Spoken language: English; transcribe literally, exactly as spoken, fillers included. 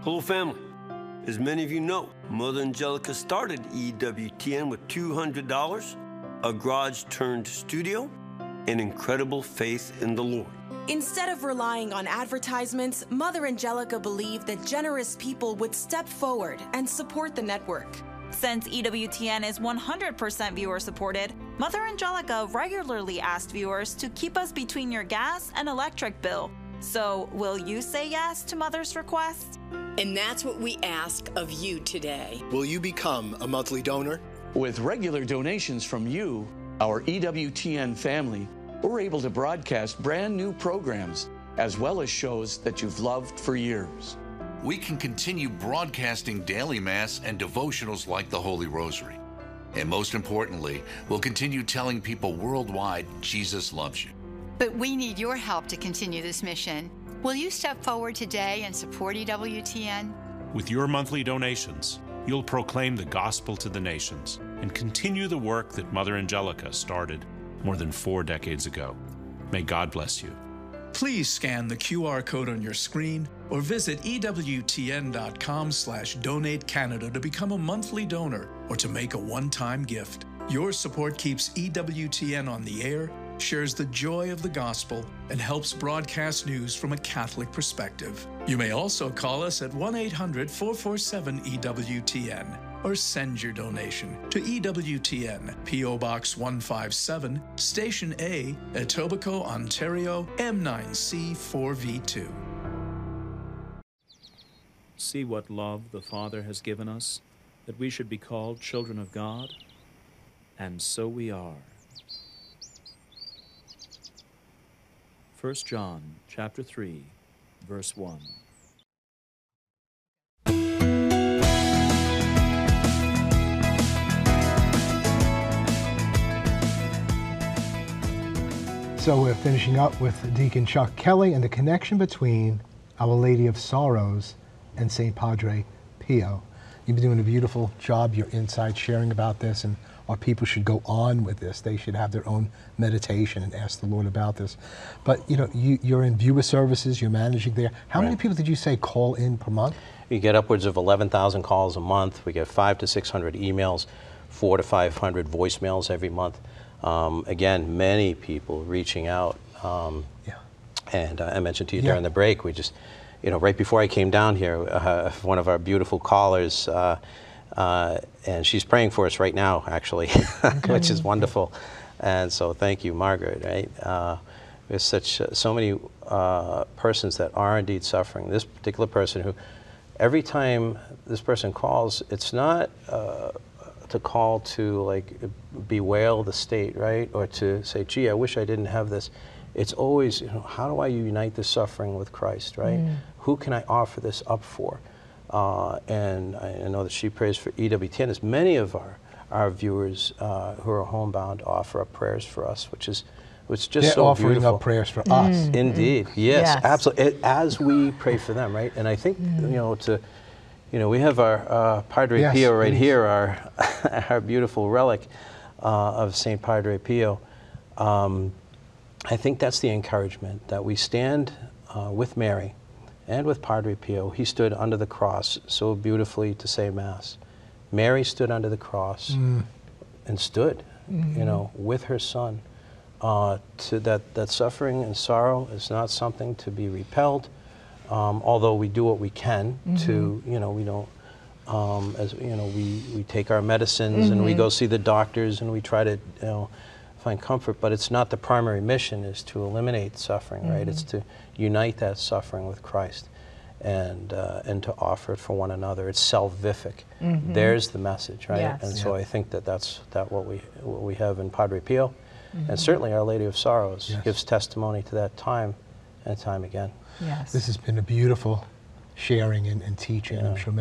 Hello, family. As many of you know, Mother Angelica started E W T N with two hundred dollars, a garage-turned studio, and incredible faith in the Lord. Instead of relying on advertisements, Mother Angelica believed that generous people would step forward and support the network. Since E W T N is one hundred percent viewer-supported, Mother Angelica regularly asked viewers to keep us between your gas and electric bill. So, will you say yes to Mother's request? And that's what we ask of you today. Will you become a monthly donor? With regular donations from you, our E W T N family, we're able to broadcast brand new programs, as well as shows that you've loved for years. We can continue broadcasting daily Mass and devotionals like the Holy Rosary. And most importantly, we'll continue telling people worldwide Jesus loves you. But we need your help to continue this mission. Will you step forward today and support E W T N? With your monthly donations, you'll proclaim the gospel to the nations and continue the work that Mother Angelica started more than four decades ago. May God bless you. Please scan the Q R code on your screen or visit E W T N dot com slash donate Canada to become a monthly donor or to make a one-time gift. Your support keeps E W T N on the air, shares the joy of the gospel, and helps broadcast news from a Catholic perspective. You may also call us at one eight hundred, four four seven, E W T N or send your donation to E W T N, P O Box one five seven, Station A, Etobicoke, Ontario, M nine C four V two. See what love the Father has given us, that we should be called children of God, and so we are. First John chapter three, verse one. So we're finishing up with Deacon Chuck Kelly and the connection between Our Lady of Sorrows and Saint Padre Pio. You've been doing a beautiful job, your insight sharing about this, and our people should go on with this. They should have their own meditation and ask the Lord about this. But you know, you, you're in viewer services, you're managing there. How Right. many people did you say call in per month? We get upwards of eleven thousand calls a month. We get five to six hundred emails, four to five hundred voicemails every month. Um, again, many people reaching out. Um, yeah. And uh, I mentioned to you Yeah. during the break, we just, you know, right before I came down here, uh, one of our beautiful callers, uh, uh, and she's praying for us right now, actually, which is wonderful. And so thank you, Margaret, right? Uh, there's such, uh, so many uh, persons that are indeed suffering. This particular person who, every time this person calls, it's not uh, to call to like bewail the state, right? Or to say, gee, I wish I didn't have this. It's always, you know, how do I unite this suffering with Christ, right? Mm. Who can I offer this up for? Uh, and I know that she prays for E W T N, as many of our, our viewers uh, who are homebound offer up prayers for us, which is which is just They're so offering beautiful. up prayers for us. Mm. Indeed, Mm. yes, Yes. absolutely. It, as we pray for them, right? And I think, Mm. you know, to, you know, we have our uh, Padre Yes, Pio right please. here, our, our beautiful relic uh, of Saint Padre Pio. Um, I think that's the encouragement, that we stand uh, with Mary and with Padre Pio. He stood under the cross so beautifully to say Mass. Mary stood under the cross Mm. and stood, Mhm. you know, with her son. Uh, to that, that suffering and sorrow is not something to be repelled, um, although we do what we can to, you know, we don't, um, as you know, we, we take our medicines and we Mhm. go see the doctors and we try to, you know, find comfort, but it's not the primary mission is to eliminate suffering, right? It's to unite that suffering with Christ and, uh, and to offer it for one another. It's salvific. Mhm. There's the message, right? Yes. And so Yeah. I think that that's that what we, what we have in Padre Pio. Mhm. And certainly Our Lady of Sorrows Yes. gives testimony to that time and time again. This has been a beautiful sharing and, and teaching. I'm sure many